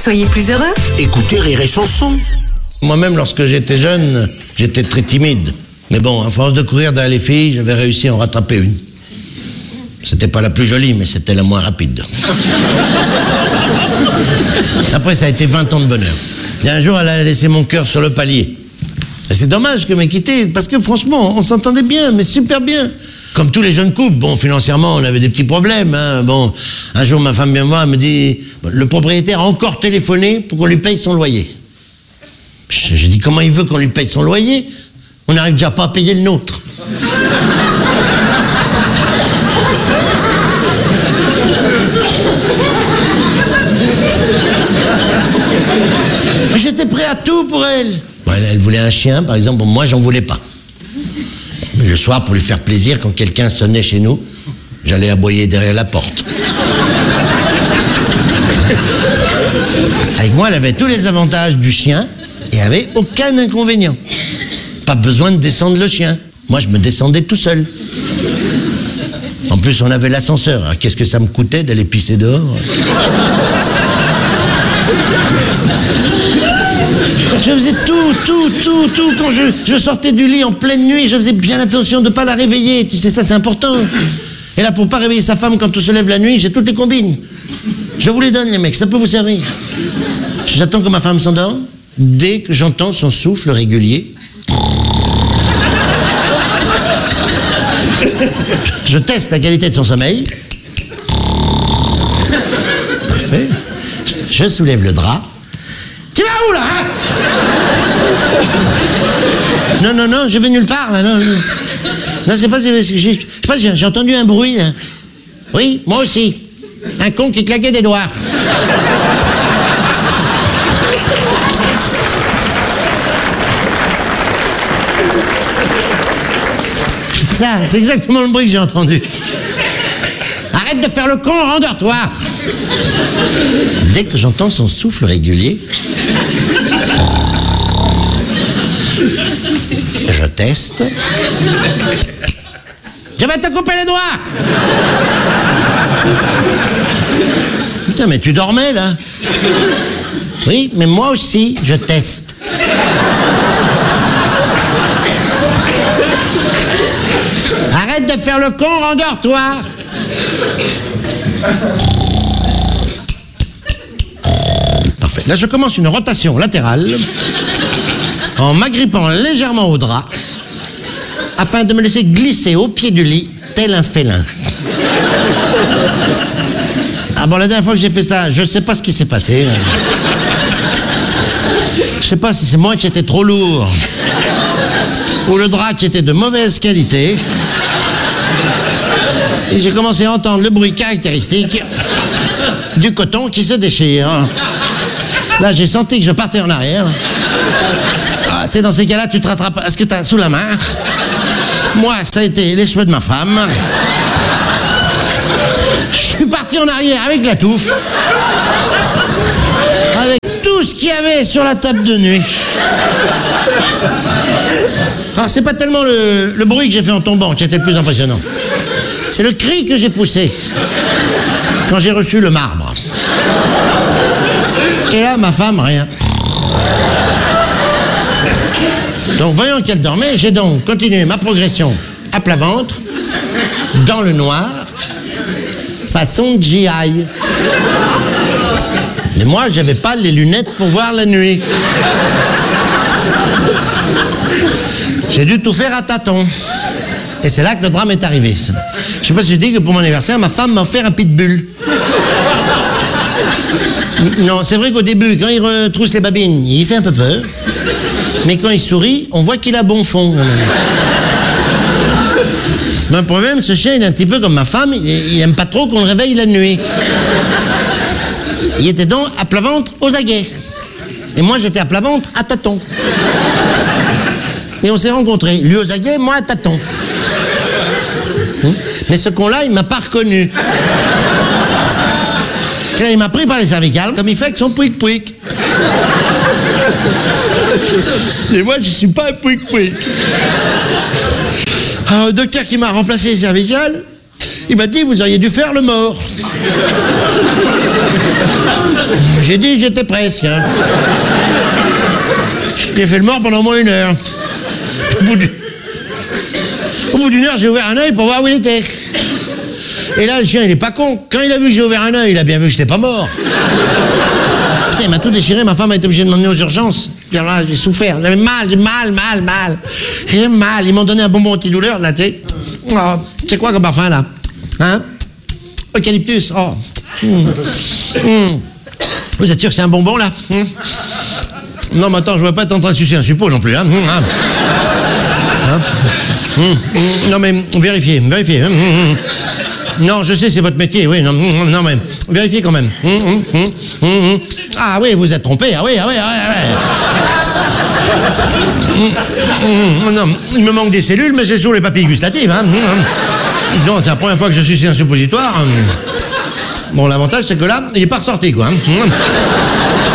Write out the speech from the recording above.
Soyez plus heureux. Écoutez Rire et Chanson. Moi-même, lorsque j'étais jeune, j'étais très timide. Mais bon, à force de courir derrière les filles, j'avais réussi à en rattraper une. C'était pas la plus jolie, mais c'était la moins rapide. Après, ça a été 20 ans de bonheur. Et un jour, elle a laissé mon cœur sur le palier. C'est dommage qu'elle m'ait quitté, parce que franchement, on s'entendait bien, mais super bien. Comme tous les jeunes couples, bon, financièrement, on avait des petits problèmes, hein. Bon, un jour, ma femme vient me voir, elle me dit, le propriétaire a encore téléphoné pour qu'on lui paye son loyer. J'ai dit, comment il veut qu'on lui paye son loyer? On n'arrive déjà pas à payer le nôtre. J'étais prêt à tout pour elle. Bon, elle voulait un chien, par exemple. Bon, moi, j'en voulais pas. Mais le soir, pour lui faire plaisir, quand quelqu'un sonnait chez nous, j'allais aboyer derrière la porte. Avec moi, elle avait tous les avantages du chien et avait aucun inconvénient. Pas besoin de descendre le chien. Moi, je me descendais tout seul. En plus, on avait l'ascenseur. Alors, qu'est-ce que ça me coûtait d'aller pisser dehors? Je faisais tout. Quand je sortais du lit en pleine nuit, je faisais bien attention de ne pas la réveiller. Tu sais, ça, c'est important. Et là, pour pas réveiller sa femme quand on se lève la nuit, j'ai toutes les combines. Je vous les donne, les mecs, ça peut vous servir. J'attends que ma femme s'endorme. Dès que j'entends son souffle régulier, je teste la qualité de son sommeil. Parfait. Je soulève le drap. Tu vas où, là, hein? Non, je vais nulle part, là, non. Non, c'est pas... J'ai entendu un bruit, là. Oui, moi aussi. Un con qui claquait des doigts. C'est ça, c'est exactement le bruit que j'ai entendu. Arrête de faire le con, rendors-toi. Dès que j'entends son souffle régulier, je teste. Je vais te couper les doigts. Putain, mais tu dormais, là? Oui, mais moi aussi, je teste. Arrête de faire le con, rendors-toi. Parfait. Là, je commence une rotation latérale en m'agrippant légèrement au drap afin de me laisser glisser au pied du lit tel un félin. Ah bon, la dernière fois que j'ai fait ça, je sais pas ce qui s'est passé. Je sais pas si c'est moi qui étais trop lourd ou le drap qui était de mauvaise qualité. Et j'ai commencé à entendre le bruit caractéristique du coton qui se déchire. Là, j'ai senti que je partais en arrière. Ah, tu sais, dans ces cas-là, tu te rattrapes à ce que tu as sous la main. Moi, ça a été les cheveux de ma femme. Je suis parti en arrière avec la touffe. Avec tout ce qu'il y avait sur la table de nuit. Alors, c'est pas tellement le bruit que j'ai fait en tombant qui était le plus impressionnant. C'est le cri que j'ai poussé quand j'ai reçu le marbre. Et là, ma femme, rien. Donc, voyant qu'elle dormait, j'ai donc continué ma progression à plat ventre, dans le noir, façon GI. Mais moi, j'avais pas les lunettes pour voir la nuit. J'ai dû tout faire à tâtons. Et c'est là que le drame est arrivé. Je sais pas si je dis que pour mon anniversaire, ma femme m'a offert un pitbull. Non, c'est vrai qu'au début, quand il retrousse les babines, il fait un peu peur. Mais quand il sourit, on voit qu'il a bon fond. Mais le problème, ce chien, il est un petit peu comme ma femme, il aime pas trop qu'on le réveille la nuit. Il était donc à plat ventre aux aguets. Et moi, j'étais à plat ventre à tâtons. Et on s'est rencontrés, lui aux aguets, moi à tâtons. Mais ce con-là, il m'a pas reconnu. Et là, il m'a pris par les cervicales, comme il fait avec son pouic-pouic. Et moi, je suis pas un pouic-pouic. Alors, le docteur qui m'a remplacé les cervicales, il m'a dit, vous auriez dû faire le mort. J'ai dit que j'étais presque. Hein. J'ai fait le mort pendant au moins 1 heure. Au bout d'1 heure, j'ai ouvert un œil pour voir où il était. Et là, le chien, il est pas con. Quand il a vu que j'ai ouvert un œil, il a bien vu que j'étais pas mort. Putain, il m'a tout déchiré. Ma femme a été obligée de m'emmener aux urgences. Puis là, j'ai souffert. J'avais mal, j'ai mal. J'ai mal. Ils m'ont donné un bonbon antidouleur, là, tu sais. Oh, c'est quoi comme parfum, là? Hein? Eucalyptus. Oh. Vous êtes sûr que c'est un bonbon, là? Non, mais attends, je ne vais pas être en train de sucer un suppôt non plus, hein? Non, mais vérifiez. Non, je sais, c'est votre métier, oui. Non, mais vérifiez quand même. Ah oui, vous êtes trompé. Ah oui. Non, il me manque des cellules, mais j'ai toujours les papilles gustatives. Hein. Non, c'est la première fois que je suis un suppositoire. Bon, l'avantage, c'est que là, il n'est pas ressorti, quoi.